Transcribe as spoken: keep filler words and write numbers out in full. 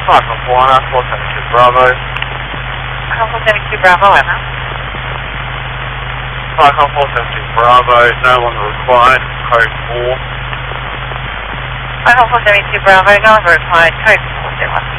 Five from Juana, four seventy-two Bravo. Five four seven two Bravo, Emma. Five from four seventy-two Bravo, no longer required, code four. Five four seven two Bravo, no longer required, code four zero one.